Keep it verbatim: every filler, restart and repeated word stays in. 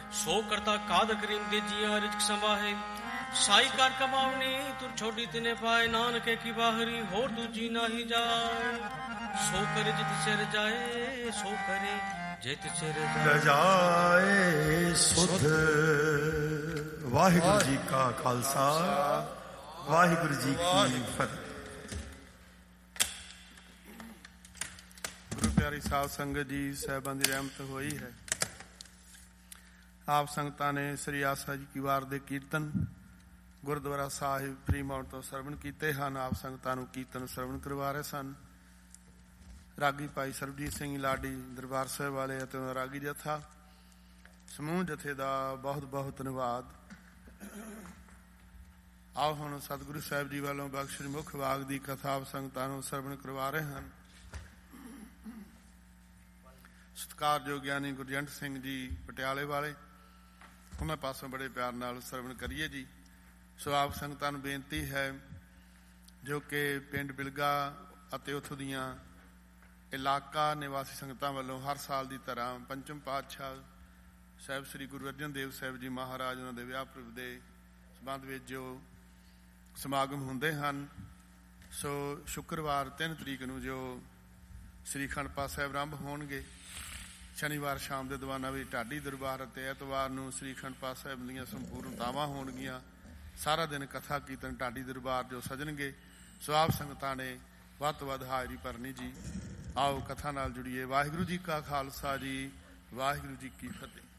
सो करता काद करीम दे जिया रिज्क संभाहे साई कार कमावनी तू छोटी तिने पाए नानके की बाहरी होर दूजी ना ही जाए सो करे जित सिर जाए सो करे जित सिर जाए सुध। वाहिगुरु जी का खालसा वाहिगुरु जी की फतेह। गुरु प्यारी साध संगत जी साहिबां दी रहमत होई है। आप संगतां ने श्री आसा जी की वार दे कीर्तन गुरुद्वारा ਸਾਹਿਬ ਫਰੀਮਾਉਂਟ ਤੋਂ ਸਰਵਣ ਕੀਤੇ ਹਨ। ਆਪ ਸੰਗਤਾਂ ਨੂੰ ਕੀਰਤਨ ਸਰਵਣ ਕਰਵਾ ਰਹੇ ਸਨ ਰਾਗੀ ਭਾਈ ਸਰਬਜੀਤ ਸਿੰਘ ਲਾਡੀ ਦਰਬਾਰ ਸਾਹਿਬ ਵਾਲੇ ਅਤੇ ਰਾਗੀ ਜਥਾ ਸਮੂਹ ਜਥੇ ਦਾ ਬਹੁਤ ਬਹੁਤ ਧੰਨਵਾਦ। ਆਓ ਹੁਣ ਸਤਿਗੁਰੂ ਸਾਹਿਬ ਜੀ ਵੱਲੋਂ ਬਖਸ਼ਿਸ਼ ਮੁੱਖ ਵਾਗ ਦੀ ਕਥਾ ਆਪ ਸੰਗਤਾਂ ਨੂੰ ਸਰਵਣ ਕਰਵਾ ਰਹੇ ਹਨ। ਸਤਿਕਾਰਯੋਗ ਗਿਆਨੀ ਗੁਰਜੰਟ ਸਿੰਘ ਜੀ ਪਟਿਆਲੇ ਵਾਲੇ ਉਹਨਾਂ ਪਾਸੋਂ ਬੜੇ ਪਿਆਰ ਨਾਲ ਸਰਵਣ ਕਰੀਏ ਜੀ। ਸੋ ਆਪ ਸੰਗਤਾਂ ਨੂੰ ਬੇਨਤੀ ਹੈ ਜੋ ਕਿ ਪਿੰਡ ਬਿਲਗਾ ਅਤੇ ਉੱਥੋਂ ਦੀਆਂ ਇਲਾਕਾ ਨਿਵਾਸੀ ਸੰਗਤਾਂ ਵੱਲੋਂ ਹਰ ਸਾਲ ਦੀ ਤਰ੍ਹਾਂ ਪੰਚਮ ਪਾਤਸ਼ਾਹ ਸਾਹਿਬ ਸ੍ਰੀ ਗੁਰੂ ਅਰਜਨ ਦੇਵ ਸਾਹਿਬ ਜੀ ਮਹਾਰਾਜ ਉਹਨਾਂ ਦੇ ਵਿਆਹ ਪੁਰਬ ਦੇ ਸੰਬੰਧ ਵਿੱਚ ਜੋ ਸਮਾਗਮ ਹੁੰਦੇ ਹਨ। ਸੋ ਸ਼ੁੱਕਰਵਾਰ ਤਿੰਨ ਤਰੀਕ ਨੂੰ ਜੋ ਸ੍ਰੀ ਅਖੰਡ ਪਾਠ ਸਾਹਿਬ ਆਰੰਭ ਹੋਣਗੇ। ਸ਼ਨੀਵਾਰ ਸ਼ਾਮ ਦੇ ਦੀਵਾਨਾਂ ਵਿੱਚ ਢਾਡੀ ਦਰਬਾਰ ਅਤੇ ਐਤਵਾਰ ਨੂੰ ਸ੍ਰੀ ਅਖੰਡ ਪਾਠ ਸਾਹਿਬ ਦੀਆਂ ਸੰਪੂਰਨਤਾਵਾਂ ਹੋਣਗੀਆਂ। ਸਾਰਾ ਦਿਨ ਕਥਾ ਕੀਰਤਨ ਢਾਡੀ ਦਰਬਾਰ ਜੋ ਸਜਣਗੇ। ਸੋ ਆਪ ਸੰਗਤਾਂ ਨੇ ਵੱਧ ਤੋਂ ਵੱਧ ਹਾਜ਼ਰੀ ਭਰਨੀ ਜੀ। ਆਓ ਕਥਾ ਨਾਲ ਜੁੜੀਏ। ਵਾਹਿਗੁਰੂ ਜੀ ਕਾ ਖਾਲਸਾ ਜੀ ਵਾਹਿਗੁਰੂ ਜੀ ਕੀ ਫਤਿਹ।